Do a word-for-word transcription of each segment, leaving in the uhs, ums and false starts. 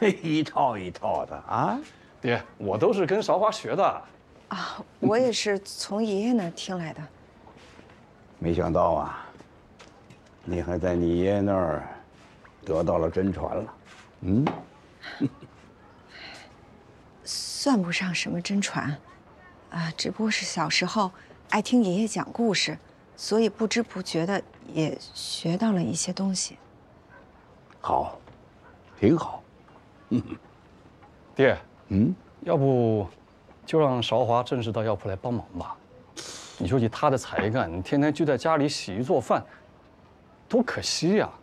一套一套的啊。 爹，我都是跟韶华学的。 啊，我也是从爷爷那儿听来的。 没想到啊，你还在你爷爷那儿得到了真传了。嗯， 算不上什么真传，啊，只不过是小时候爱听爷爷讲故事，所以不知不觉的也学到了一些东西。 好，挺好。 嗯，爹， 嗯， 要不就让韶华正式到药铺来帮忙吧。你说以他的才干，你天天就在家里洗衣做饭，多可惜呀！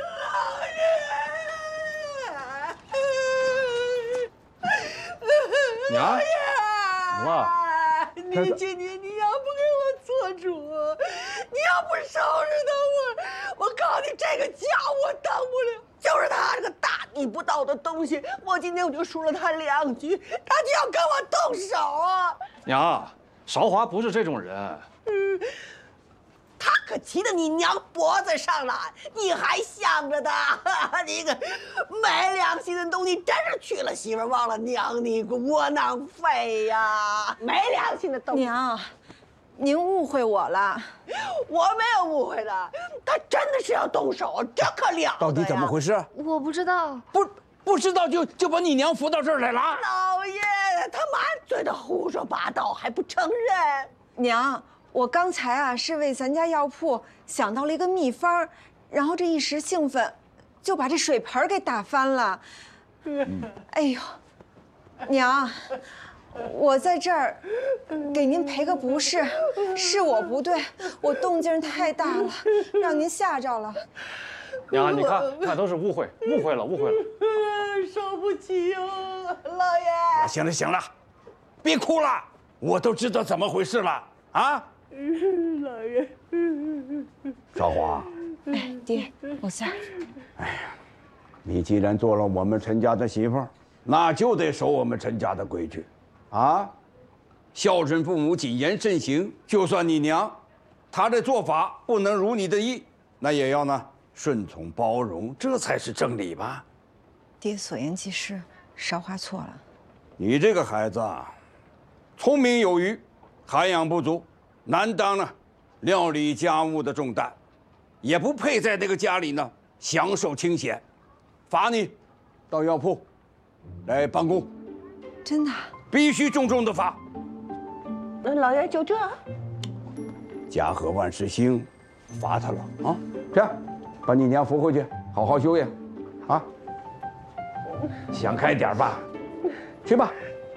娘，怎么了？ 你今天你要不给我做主，你要不收拾他，我我告诉你，这个家我当不了。就是他这个大逆不道的东西，我今天我就说了他两句，他就要跟我动手啊！ 娘，韶华不是这种人。 嗯，他可骑到你娘脖子上了，你还想着他？你个没良心的东西，真是娶了媳妇忘了娘，你个窝囊废呀！没良心的东西！ 娘，您误会我了。 我没有误会他，他真的是要动手，这可了得。 到底怎么回事？ 我不知道。 不不知道就就把你娘扶到这儿来了？ 老爷，他满嘴的胡说八道，还不承认？ 娘，我刚才啊是为咱家药铺想到了一个秘方，然后这一时兴奋，就把这水盆给打翻了。嗯、哎呦，娘。我在这儿给您赔个不是，是我不对，我动静太大了，让您吓着了。 娘，你看，那都是误会，误会了，误会了。 受不起哦，老爷。 行了行了，别哭了，我都知道怎么回事了啊。 老爷。 韶华。 哎，爹，我在。 哎呀，你既然做了我们陈家的媳妇儿，那就得守我们陈家的规矩。啊，孝顺父母，谨言慎行。就算你娘，她的做法不能如你的意，那也要呢顺从包容，这才是正理吧。 爹所言极是，韶华错了。 你这个孩子啊，聪明有余，涵养不足，难当呢料理家务的重担，也不配在这个家里呢享受清闲。罚你到药铺来办公。 真的？ 必须重重的罚。 那老爷就这？ 家和万事兴，罚他了啊！这样，把你娘扶回去，好好休养，啊！想开点吧，去吧。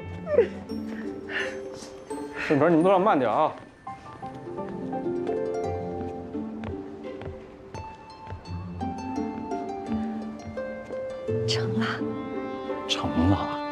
顺盆，你们都要慢点啊。 成了。 成了。